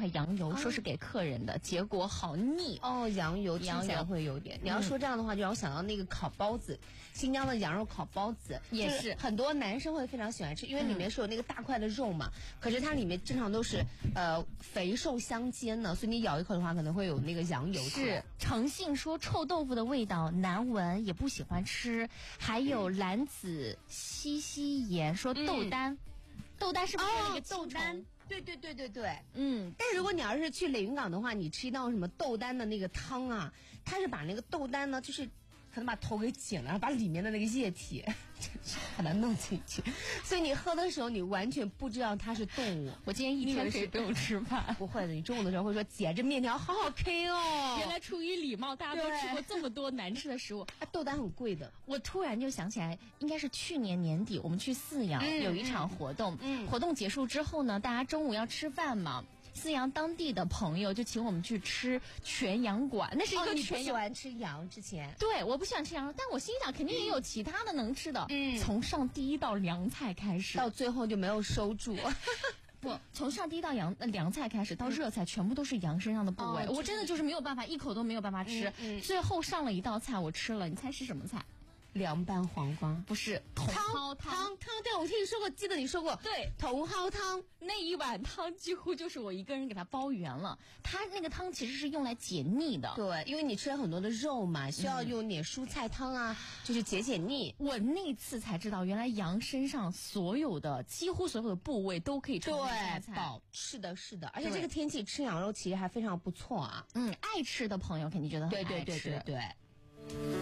块羊油，说是给客人的，结果好腻哦。羊油听起来会有点。你要说这样的话，就让我想到那个烤包子，新疆的羊肉烤包子也是很多男生会非常喜欢吃，因为里面是有那个大块的肉嘛。可是它里面正常都是肥瘦相间的，所以你咬一口的话可能会有那个羊油。 是诚信说臭豆腐的味道难闻，也不喜欢吃。还有蓝子西盐说豆丹。豆丹是不是那个豆丹？对。 嗯， 但是如果你要是去连云港的话，你吃一道什么豆丹的那个汤啊，它是把那个豆丹呢，就是可能把头给剪了，然后把里面的那个液体把它弄进去，所以你喝的时候你完全不知道它是动物。 我今天一天可以不用吃饭。 不会的，你中午的时候会说姐，这面条好好 K 哦。 原来出于礼貌，大家都吃过这么多难吃的食物。 豆丹很贵的。 我突然就想起来，应该是去年年底我们去泗阳有一场活动，活动结束之后呢，大家中午要吃饭嘛。泗阳当地的朋友就请我们去吃全羊馆，那是一个全羊。 你不喜欢吃羊之前？ 对，我不喜欢吃羊，但我心想肯定也有其他的能吃的。从上第一道凉菜开始， 到最后就没有收住。 不，从上第一道凉菜开始到热菜，全部都是羊身上的部位，我真的就是没有办法，一口都没有办法吃。最后上了一道菜，我吃了，你猜是什么菜？ 凉拌黄瓜。 不是，茼蒿汤。 对，我听你说过，记得你说过。 对， 茼蒿汤那一碗汤几乎就是我一个人给它包圆了。它那个汤其实是用来解腻的。 对，因为你吃了很多的肉嘛，需要用点蔬菜汤啊，就是解腻。 我那次才知道，原来羊身上几乎所有的部位都可以成为菜。 是的，而且这个天气吃羊肉其实还非常不错啊。 爱吃的朋友肯定觉得很爱吃。 对。